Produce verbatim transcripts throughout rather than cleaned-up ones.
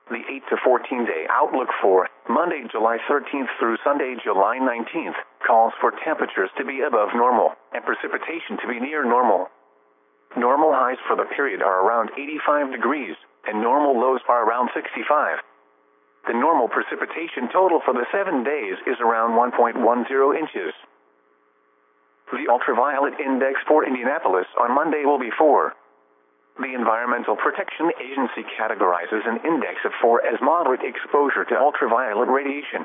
The eight to fourteen day outlook for Monday, July thirteenth through Sunday, July nineteenth, calls for temperatures to be above normal and precipitation to be near normal. Normal highs for the period are around eighty-five degrees, and normal lows are around sixty-five. The normal precipitation total for the seven days is around one point one zero inches. The ultraviolet index for Indianapolis on Monday will be four. The Environmental Protection Agency categorizes an index of four as moderate exposure to ultraviolet radiation.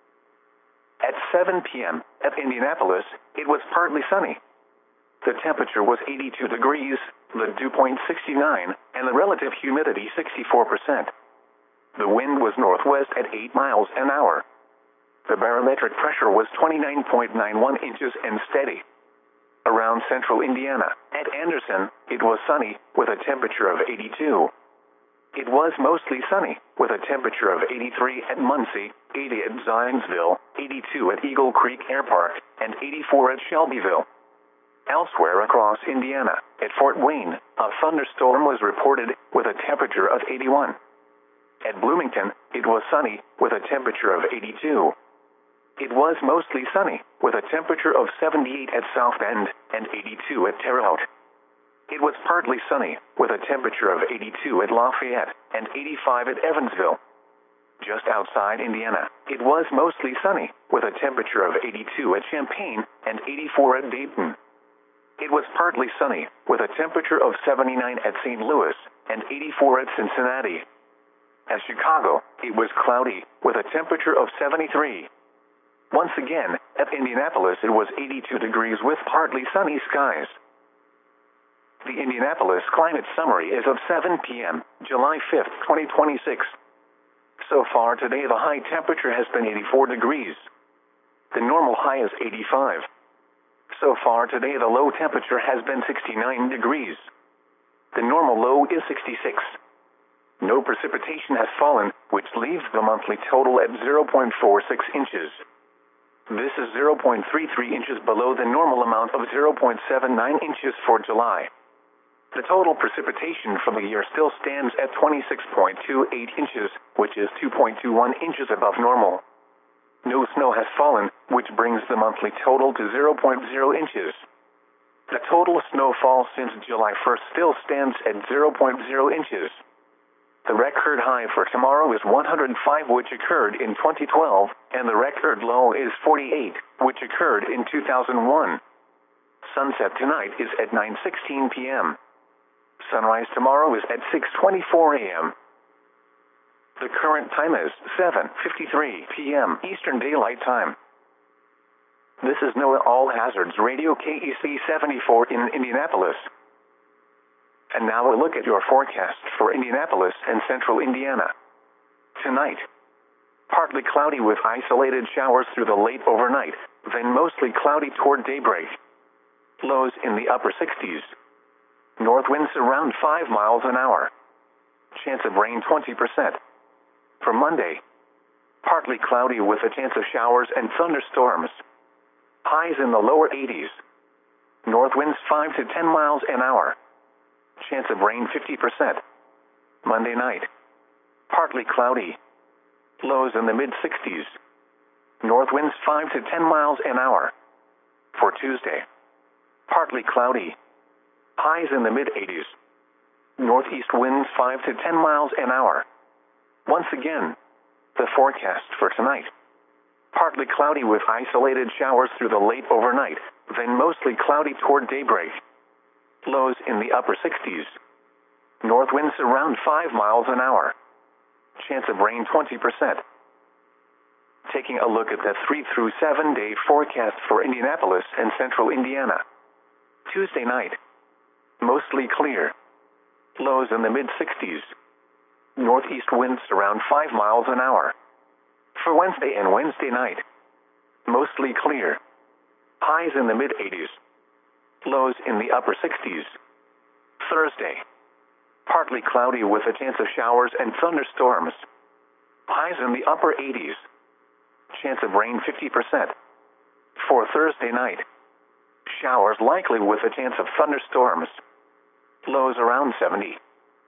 At seven p m at Indianapolis, it was partly sunny. The temperature was eighty-two degrees, the dew point sixty-nine, and the relative humidity sixty-four percent. The wind was northwest at eight miles an hour. The barometric pressure was twenty-nine point nine one inches and steady. Around central Indiana, at Anderson, it was sunny, with a temperature of eighty-two. It was mostly sunny, with a temperature of eighty-three at Muncie, eighty at Zionsville, eighty-two at Eagle Creek Air Park, and eighty-four at Shelbyville. Elsewhere across Indiana, at Fort Wayne, a thunderstorm was reported, with a temperature of eighty-one. At Bloomington, it was sunny, with a temperature of eighty-two. It was mostly sunny, with a temperature of seventy-eight at South Bend and eighty-two at Terre Haute. It was partly sunny, with a temperature of eighty-two at Lafayette and eighty-five at Evansville. Just outside Indiana, it was mostly sunny, with a temperature of eighty-two at Champaign and eighty-four at Dayton. It was partly sunny, with a temperature of seventy-nine at Saint Louis and eighty-four at Cincinnati. At Chicago, it was cloudy, with a temperature of seventy-three. Once again, at Indianapolis it was eighty-two degrees with partly sunny skies. The Indianapolis Climate Summary is of seven p m, July fifth, twenty twenty-six. So far today the high temperature has been eighty-four degrees. The normal high is eighty-five. So far today the low temperature has been sixty-nine degrees. The normal low is sixty-six. No precipitation has fallen, which leaves the monthly total at zero point four six inches. This is zero point three three inches below the normal amount of zero point seven nine inches for July. The total precipitation for the year still stands at twenty-six point two eight inches, which is two point two one inches above normal. No snow has fallen, which brings the monthly total to zero point zero inches. The total snowfall since July first still stands at zero point zero inches. The record high for tomorrow is one hundred five, which occurred in twenty twelve, and the record low is forty-eight, which occurred in two thousand one. Sunset tonight is at nine sixteen p m Sunrise tomorrow is at six twenty-four a m The current time is seven fifty-three p m Eastern Daylight Time. This is NOAA All Hazards Radio K E C seventy-four in Indianapolis. And now a look at your forecast for Indianapolis and central Indiana. Tonight, partly cloudy with isolated showers through the late overnight, then mostly cloudy toward daybreak. Lows in the upper sixties. North winds around five miles an hour. Chance of rain twenty percent. For Monday, partly cloudy with a chance of showers and thunderstorms. Highs in the lower eighties. North winds five to ten miles an hour. Chance of rain fifty percent. Monday night, partly cloudy. Lows in the mid sixties. North winds five to ten miles an hour. For Tuesday, partly cloudy. Highs in the mid eighties. Northeast winds five to ten miles an hour. Once again, the forecast for tonight. Partly cloudy with isolated showers through the late overnight, then mostly cloudy toward daybreak. Lows in the upper sixties. North winds around five miles an hour. Chance of rain twenty percent. Taking a look at the three through seven day forecast for Indianapolis and central Indiana. Tuesday night, mostly clear. Lows in the mid sixties. Northeast winds around five miles an hour. For Wednesday and Wednesday night, mostly clear. Highs in the mid eighties. Lows in the upper sixties. Thursday, partly cloudy with a chance of showers and thunderstorms. Highs in the upper eighties. Chance of rain fifty percent. For Thursday night, showers likely with a chance of thunderstorms. Lows around seventy.